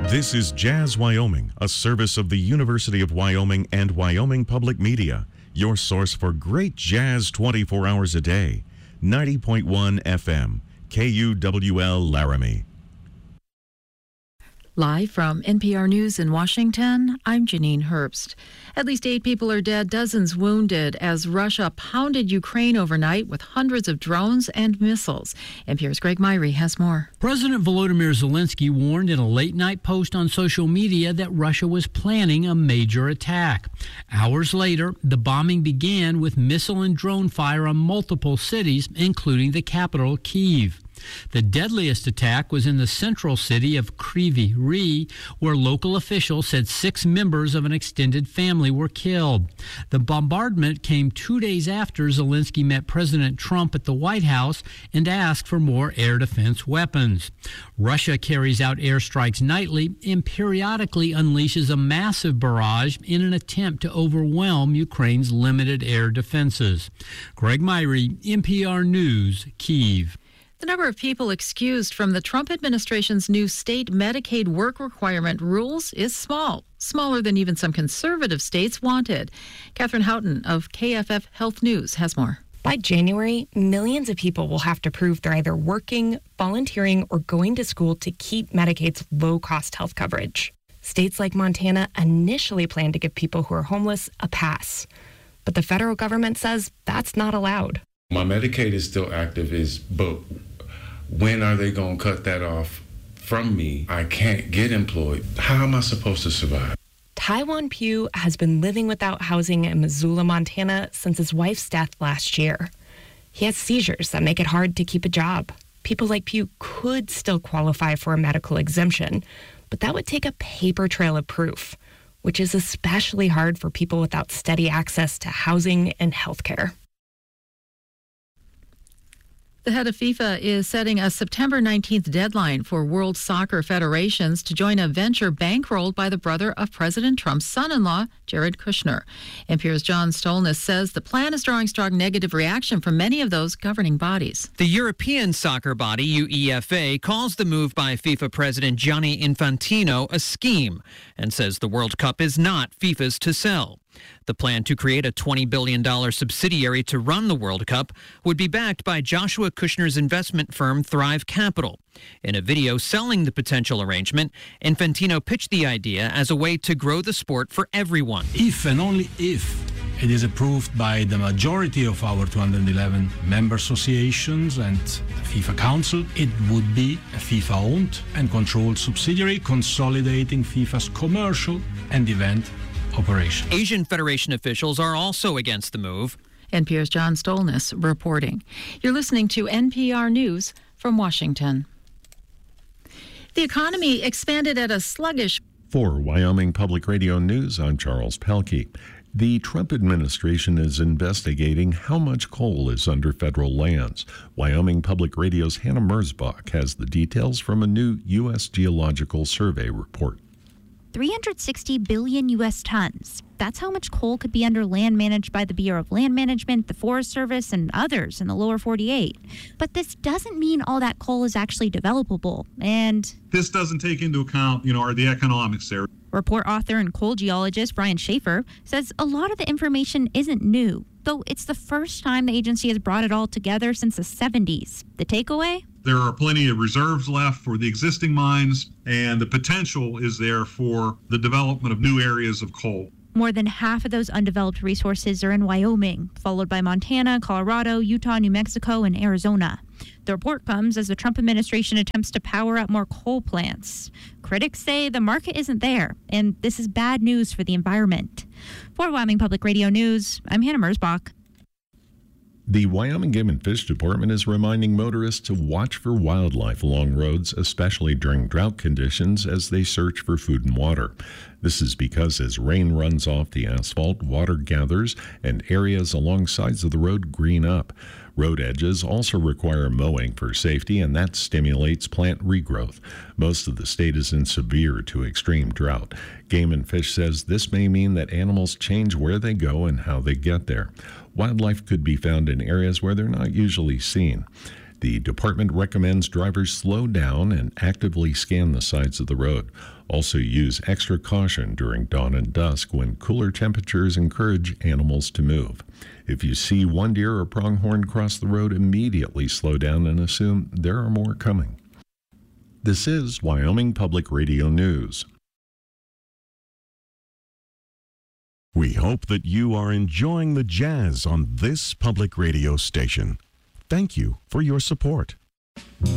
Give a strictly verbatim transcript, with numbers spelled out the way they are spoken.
This is Jazz Wyoming, a service of the University of Wyoming and Wyoming Public Media, your source for great jazz twenty-four hours a day. ninety point one F M, K U W L Laramie. Live from N P R News in Washington, I'm Janine Herbst. At least eight people are dead, dozens wounded as Russia pounded Ukraine overnight with hundreds of drones and missiles. N P R's Greg Myrie has more. President Volodymyr Zelensky warned in a late-night post on social media that Russia was planning a major attack. Hours later, the bombing began with missile and drone fire on multiple cities, including the capital, Kyiv. The deadliest attack was in the central city of Kryvyi Rih, where local officials said six members of an extended family were killed. The bombardment came two days after Zelensky met President Trump at the White House and asked for more air defense weapons. Russia carries out airstrikes nightly and periodically unleashes a massive barrage in an attempt to overwhelm Ukraine's limited air defenses. Greg Myrie, N P R News, Kyiv. The number of people excused from the Trump administration's new state Medicaid work requirement rules is small, smaller than even some conservative states wanted. Catherine Houghton of K F F Health News has more. By January, millions of people will have to prove they're either working, volunteering, or going to school to keep Medicaid's low-cost health coverage. States like Montana initially planned to give people who are homeless a pass, but the federal government says that's not allowed. My Medicaid is still active, is but when are they going to cut that off from me? I can't get employed. How am I supposed to survive? Taiwan Pugh has been living without housing in Missoula, Montana since his wife's death last year. He has seizures that make it hard to keep a job. People like Pugh could still qualify for a medical exemption, but that would take a paper trail of proof, which is especially hard for people without steady access to housing and health care. The head of FIFA is setting a September nineteenth deadline for World Soccer Federations to join a venture bankrolled by the brother of President Trump's son-in-law, Jared Kushner. N P R's John Stolness says the plan is drawing strong negative reaction from many of those governing bodies. The European soccer body, UEFA, calls the move by FIFA President Gianni Infantino a scheme and says the World Cup is not FIFA's to sell. The plan to create a twenty billion dollars subsidiary to run the World Cup would be backed by Joshua Kushner's investment firm Thrive Capital. In a video selling the potential arrangement, Infantino pitched the idea as a way to grow the sport for everyone. If and only if it is approved by the majority of our two hundred eleven member associations and the FIFA Council, it would be a FIFA-owned and controlled subsidiary consolidating FIFA's commercial and event operation. Asian Federation officials are also against the move. N P R's John Stolness reporting. You're listening to N P R News from Washington. The economy expanded at a sluggish... For Wyoming Public Radio News, I'm Charles Pelkey. The Trump administration is investigating how much coal is under federal lands. Wyoming Public Radio's Hannah Merzbach has the details from a new U S Geological Survey report. three hundred sixty billion U S tons. That's how much coal could be under land managed by the Bureau of Land Management, the Forest Service, and others in the lower forty-eight. But this doesn't mean all that coal is actually developable. And this doesn't take into account, you know, are the economics there. Report author and coal geologist Brian Schaefer says a lot of the information isn't new, though it's the first time the agency has brought it all together since the seventies. The takeaway? There are plenty of reserves left for the existing mines, and the potential is there for the development of new areas of coal. More than half of those undeveloped resources are in Wyoming, followed by Montana, Colorado, Utah, New Mexico, and Arizona. The report comes as the Trump administration attempts to power up more coal plants. Critics say the market isn't there, and this is bad news for the environment. For Wyoming Public Radio News, I'm Hannah Merzbach. The Wyoming Game and Fish Department is reminding motorists to watch for wildlife along roads, especially during drought conditions as they search for food and water. This is because as rain runs off the asphalt, water gathers and areas along sides of the road green up. Road edges also require mowing for safety, and that stimulates plant regrowth. Most of the state is in severe to extreme drought. Game and Fish says this may mean that animals change where they go and how they get there. Wildlife could be found in areas where they're not usually seen. The department recommends drivers slow down and actively scan the sides of the road. Also use extra caution during dawn and dusk when cooler temperatures encourage animals to move. If you see one deer or pronghorn cross the road, immediately slow down and assume there are more coming. This is Wyoming Public Radio News. We hope that you are enjoying the jazz on this public radio station. Thank you for your support.